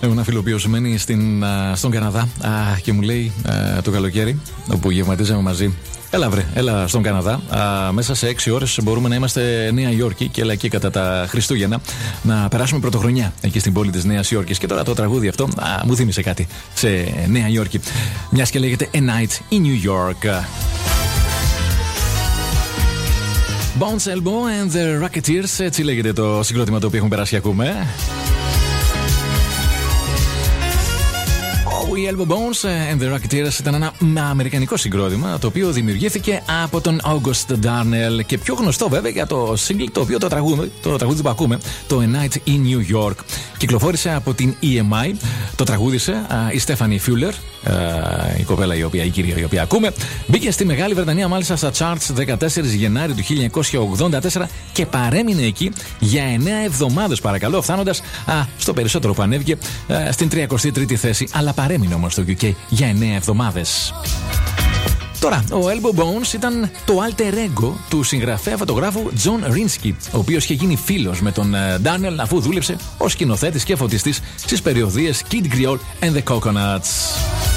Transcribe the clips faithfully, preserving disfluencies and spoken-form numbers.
Έχω ένα φίλο ο οποίος μένει στην, α, στον Καναδά α, και μου λέει α, το καλοκαίρι, όπου γευματίζαμε μαζί. Έλα βρε, έλα στον Καναδά. Α, μέσα σε έξι ώρες μπορούμε να είμαστε Νέα Υόρκη και έλα εκεί κατά τα Χριστούγεννα να περάσουμε πρωτοχρονιά εκεί στην πόλη της Νέας Υόρκης. Και τώρα το τραγούδι αυτό α, μου θύμισε κάτι σε Νέα Υόρκη. Μιας και λέγεται A Night in New York. Bones Elbow and the Rocketeers, έτσι λέγεται το συγκρότημα το οποίο έχουμε περάσει ακούμε. Οι Elbow Bones and the Rocketeers ήταν ένα αμερικανικό συγκρότημα το οποίο δημιουργήθηκε από τον August Darnell και πιο γνωστό βέβαια για το single το οποίο το τραγούδι, το τραγούδι που ακούμε, το A Night in New York. Κυκλοφόρησε από την ι εμ άι, το τραγούδισε η Stephanie Fuller, η κοπέλα η οποία, η κυρία η οποία ακούμε. Μπήκε στη Μεγάλη Βρετανία μάλιστα στα charts δεκατέσσερις Γενάρη του χίλια εννιακόσια ογδόντα τέσσερα και παρέμεινε εκεί για εννέα εβδομάδες παρακαλώ, φτάνοντας α, στο περισσότερο που ανέβηκε α, στην τριακοστή τρίτη θέση, αλλά παρέμεινε όμως στο γιου κέι για εννέα εβδομάδες. Τώρα, ο Elbow Bones ήταν το alter ego του συγγραφέα φωτογράφου John Rinsky, ο οποίος είχε γίνει φίλος με τον Daniel αφού δούλεψε ως σκηνοθέτης και φωτιστής στις περιοδίες Kid Creole and the Coconuts.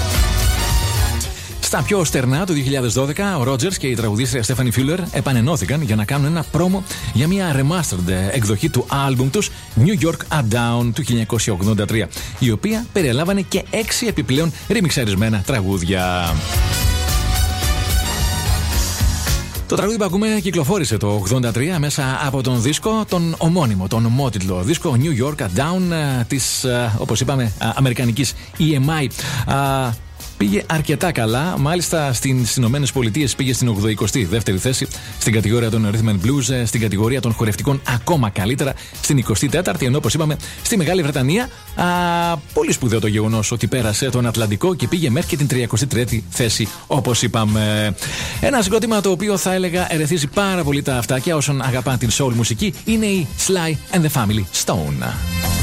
Στα πιο στερνά του δύο χιλιάδες δώδεκα, ο Rogers και η τραγουδίστρια Stephanie Fuller επανενώθηκαν για να κάνουν ένα πρόμο για μια remastered εκδοχή του άλμπουμ τους New York Are Down του χίλια εννιακόσια ογδόντα τρία, η οποία περιέλαβανε και έξι επιπλέον ρημιξαρισμένα τραγούδια. Το τραγούδι που ακούμε κυκλοφόρησε το ογδόντα τρία μέσα από τον δίσκο, τον ομώνυμο, τον ομότιτλο δίσκο New York Are Down της, όπως είπαμε, αμερικανικής ι εμ άι. Πήγε αρκετά καλά, μάλιστα στις Ηνωμένες Πολιτείες πήγε στην ογδοηκοστή δεύτερη θέση, στην κατηγορία των Rhythm and Blues, στην κατηγορία των χορευτικών ακόμα καλύτερα, στην εικοστή τέταρτη, ενώ όπως είπαμε στη Μεγάλη Βρετανία, α, πολύ σπουδαίο το γεγονός ότι πέρασε τον Ατλαντικό και πήγε μέχρι και την τριακοστή τρίτη θέση, όπως είπαμε. Ένα συγκρότημα το οποίο θα έλεγα ερεθίζει πάρα πολύ τα αυτάκια όσων αγαπάνε την soul μουσική είναι η Sly and the Family Stone.